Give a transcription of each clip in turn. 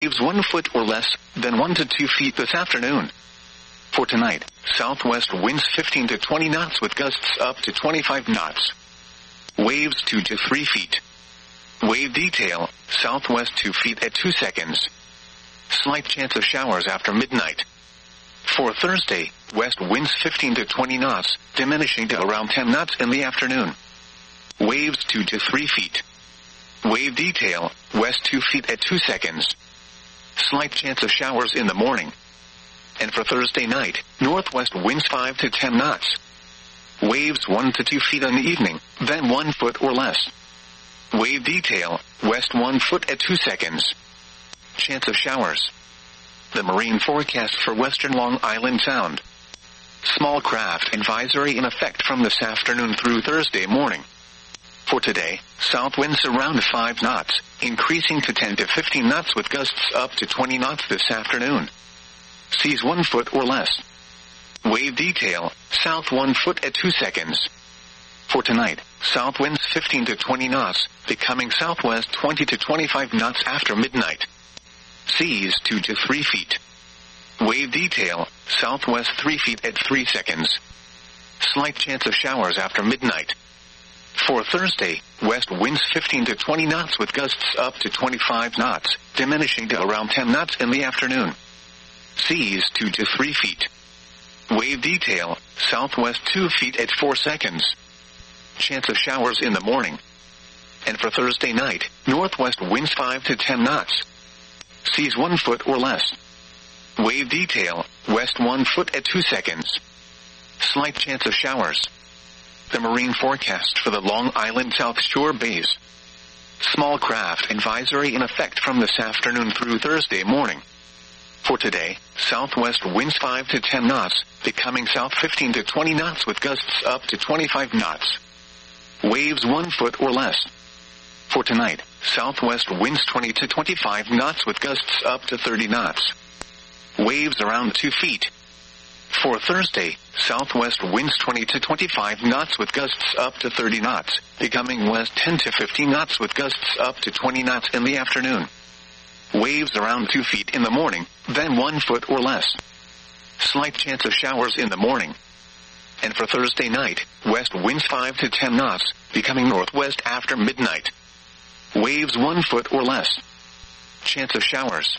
Waves 1 foot or less, then 1 to 2 feet this afternoon. For tonight, southwest winds 15 to 20 knots with gusts up to 25 knots. Waves 2 to 3 feet. Wave detail, southwest 2 feet at 2 seconds. Slight chance of showers after midnight. For Thursday, west winds 15 to 20 knots, diminishing to around 10 knots in the afternoon. Waves 2 to 3 feet. Wave detail, west 2 feet at 2 seconds. Slight chance of showers in the morning. And for Thursday night, northwest winds 5 to 10 knots. Waves 1 to 2 feet in the evening, then 1 foot or less. Wave detail, west 1 foot at 2 seconds. Chance of showers. The marine forecast for western Long Island Sound. Small craft advisory in effect from this afternoon through Thursday morning. For today, south winds around 5 knots, increasing to 10 to 15 knots with gusts up to 20 knots this afternoon. Seas 1 foot or less. Wave detail, south 1 foot at 2 seconds. For tonight, south winds 15 to 20 knots, becoming southwest 20 to 25 knots after midnight. Seas 2 to 3 feet. Wave detail, southwest 3 feet at 3 seconds. Slight chance of showers after midnight. For Thursday, west winds 15 to 20 knots with gusts up to 25 knots, diminishing to around 10 knots in the afternoon. Seas 2 to 3 feet. Wave detail, southwest 2 feet at 4 seconds. Chance of showers in the morning. And for Thursday night, northwest winds 5 to 10 knots. Seas 1 foot or less. Wave detail, west 1 foot at 2 seconds. Slight chance of showers. The marine forecast for the Long Island South Shore bays. Small craft advisory in effect from this afternoon through Thursday morning. For today, southwest winds 5 to 10 knots, becoming south 15 to 20 knots with gusts up to 25 knots. Waves 1 foot or less. For tonight, southwest winds 20 to 25 knots with gusts up to 30 knots. Waves around 2 feet. For Thursday, southwest winds 20 to 25 knots with gusts up to 30 knots, becoming west 10 to 15 knots with gusts up to 20 knots in the afternoon. Waves around 2 feet in the morning, then 1 foot or less. Slight chance of showers in the morning. And for Thursday night, west winds 5 to 10 knots, becoming northwest after midnight. Waves 1 foot or less. Chance of showers.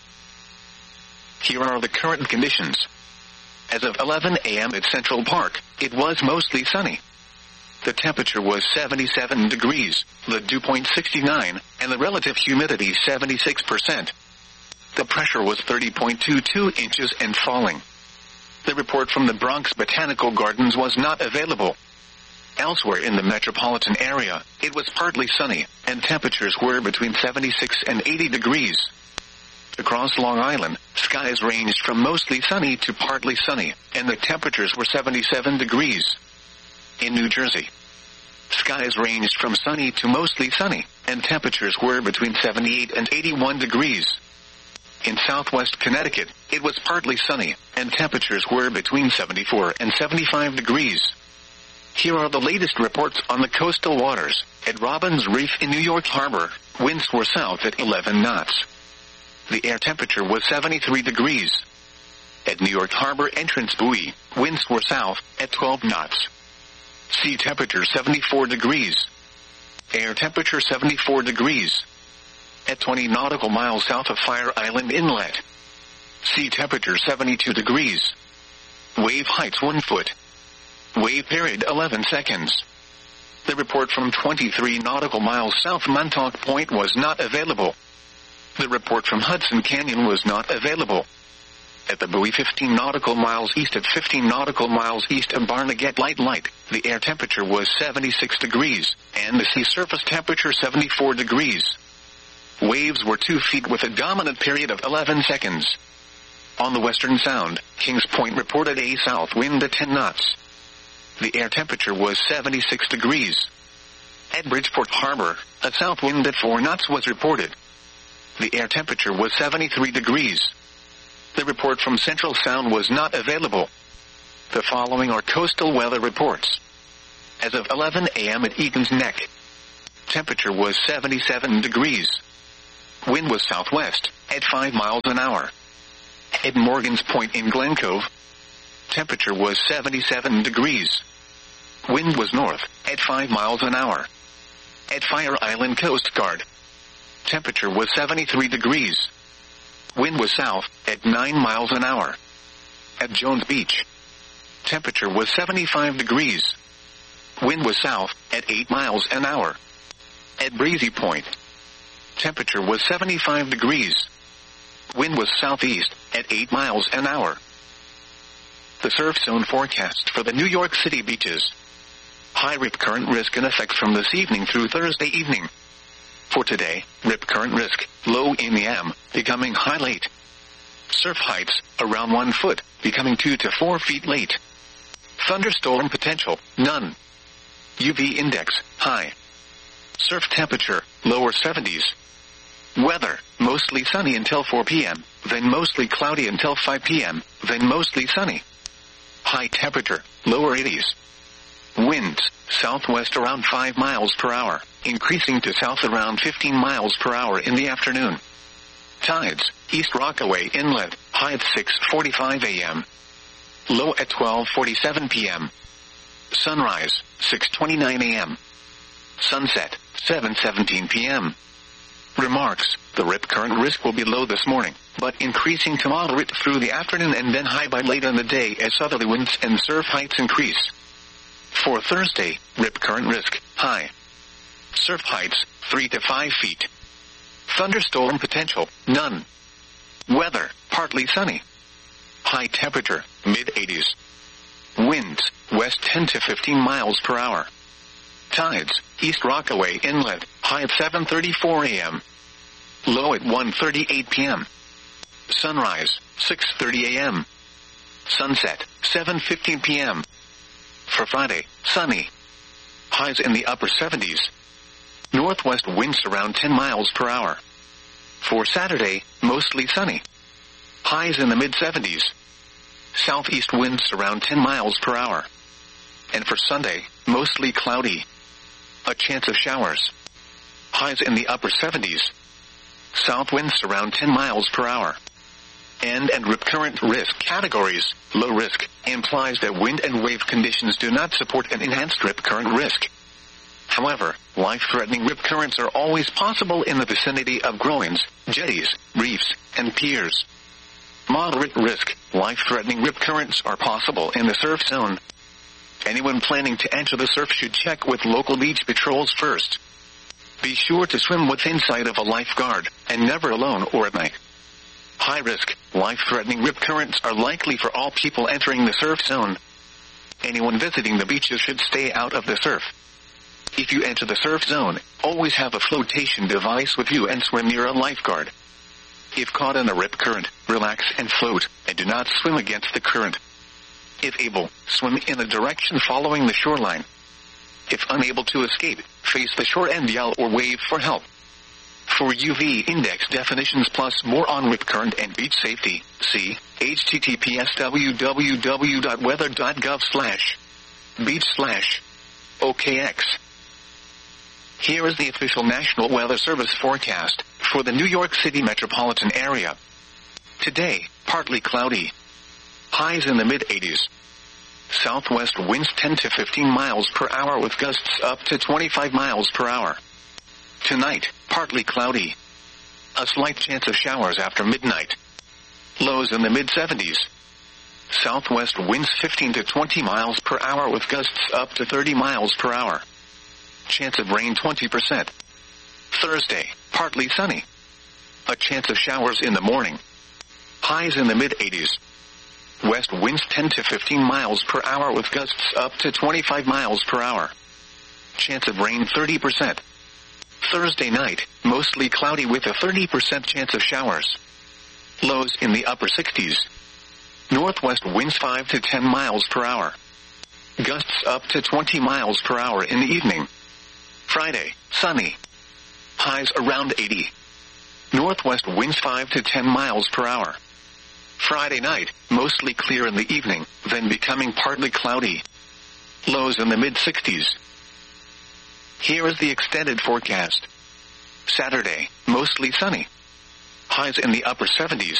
Here are the current conditions. As of 11 a.m. at Central Park, it was mostly sunny. The temperature was 77 degrees, the dew point 69, and the relative humidity 76%. The pressure was 30.22 inches and falling. The report from the Bronx Botanical Gardens was not available. Elsewhere in the metropolitan area, it was partly sunny, and temperatures were between 76 and 80 degrees. Across Long Island, skies ranged from mostly sunny to partly sunny, and the temperatures were 77 degrees. In New Jersey, skies ranged from sunny to mostly sunny, and temperatures were between 78 and 81 degrees. In southwest Connecticut, it was partly sunny, and temperatures were between 74 and 75 degrees. Here are the latest reports on the coastal waters. At Robbins Reef in New York Harbor, winds were south at 11 knots. The air temperature was 73 degrees. At New York Harbor Entrance Buoy, winds were south at 12 knots. Sea temperature 74 degrees. Air temperature 74 degrees. At 20 nautical miles south of Fire Island Inlet. Sea temperature 72 degrees. Wave heights 1 foot. Wave period 11 seconds. The report from 23 nautical miles south Montauk Point was not available. The report from Hudson Canyon was not available. At the buoy 15 nautical miles east of 15 nautical miles east of Barnegat Light, the air temperature was 76 degrees, and the sea surface temperature 74 degrees. Waves were 2 feet with a dominant period of 11 seconds. On the Western Sound, Kings Point reported a south wind at 10 knots. The air temperature was 76 degrees. At Bridgeport Harbor, a south wind at 4 knots was reported. The air temperature was 73 degrees. The report from Central Sound was not available. The following are coastal weather reports. As of 11 a.m. at Eaton's Neck, temperature was 77 degrees. Wind was southwest, at 5 miles an hour. At Morgan's Point in Glen Cove, temperature was 77 degrees. Wind was north, at 5 miles an hour. At Fire Island Coast Guard, temperature was 73 degrees. Wind was south, at 9 miles an hour. At Jones Beach, temperature was 75 degrees. Wind was south, at 8 miles an hour. At Breezy Point, temperature was 75 degrees. Wind was southeast, at 8 miles an hour. The surf zone forecast for the New York City beaches. High rip current risk in effect from this evening through Thursday evening. For today, rip current risk, low in the AM, becoming high late. Surf heights, around 1 foot, becoming 2 to 4 feet late. Thunderstorm potential, none. UV index, high. Surf temperature, lower 70s. Weather, mostly sunny until 4 p.m., then mostly cloudy until 5 p.m., then mostly sunny. High temperature, lower 80s. Winds, southwest around 5 miles per hour, increasing to south around 15 miles per hour in the afternoon. Tides, East Rockaway Inlet, high at 6:45 a.m. Low at 12:47 p.m. Sunrise, 6:29 a.m. Sunset, 7:17 p.m. Remarks, the rip current risk will be low this morning, but increasing to moderate through the afternoon and then high by late in the day as southerly winds and surf heights increase. For Thursday, rip current risk, high. Surf heights, 3 to 5 feet. Thunderstorm potential, none. Weather, partly sunny. High temperature, mid-80s. Winds, west 10 to 15 miles per hour. Tides, East Rockaway Inlet, high at 7:34 a.m. Low at 1:38 p.m. Sunrise, 6:30 a.m. Sunset, 7:15 p.m. For Friday, sunny. Highs in the upper 70s. Northwest winds around 10 miles per hour. For Saturday, mostly sunny. Highs in the mid-70s. Southeast winds around 10 miles per hour. And for Sunday, mostly cloudy. A chance of showers. Highs in the upper 70s. South winds around 10 miles per hour. And rip current risk categories, low risk, implies that wind and wave conditions do not support an enhanced rip current risk. However, life-threatening rip currents are always possible in the vicinity of groins, jetties, reefs, and piers. Moderate risk, life-threatening rip currents are possible in the surf zone. Anyone planning to enter the surf should check with local beach patrols first. Be sure to swim within sight of a lifeguard, and never alone or at night. High-risk, life-threatening rip currents are likely for all people entering the surf zone. Anyone visiting the beaches should stay out of the surf. If you enter the surf zone, always have a flotation device with you and swim near a lifeguard. If caught in a rip current, relax and float, and do not swim against the current. If able, swim in a direction following the shoreline. If unable to escape, face the shore and yell or wave for help. For UV index definitions plus more on rip current and beach safety, see https://www.weather.gov/beach/OKX. Here is the official National Weather Service forecast for the New York City metropolitan area. Today, partly cloudy. Highs in the mid-80s. Southwest winds 10 to 15 miles per hour with gusts up to 25 miles per hour. Tonight, partly cloudy. A slight chance of showers after midnight. Lows in the mid-70s. Southwest winds 15 to 20 miles per hour with gusts up to 30 miles per hour. Chance of rain 20%. Thursday, partly sunny. A chance of showers in the morning. Highs in the mid-80s. West winds 10 to 15 miles per hour with gusts up to 25 miles per hour. Chance of rain 30%. Thursday night, mostly cloudy with a 30% chance of showers. Lows in the upper 60s. Northwest winds 5 to 10 miles per hour. Gusts up to 20 miles per hour in the evening. Friday, sunny. Highs around 80. Northwest winds 5 to 10 miles per hour. Friday night, mostly clear in the evening, then becoming partly cloudy. Lows in the mid-60s. Here is the extended forecast. Saturday, mostly sunny. Highs in the upper 70s.